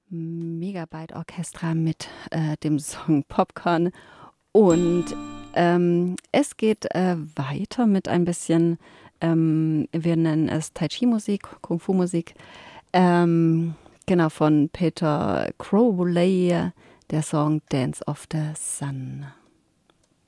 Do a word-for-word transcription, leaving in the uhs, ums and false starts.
Megabyte Orchestra mit äh, dem Song Popcorn. Und ähm, es geht äh, weiter mit ein bisschen, ähm, wir nennen es Tai Chi-Musik, Kung-Fu-Musik. Ähm, genau, von Peter Crowley, der Song Dance of the Sun.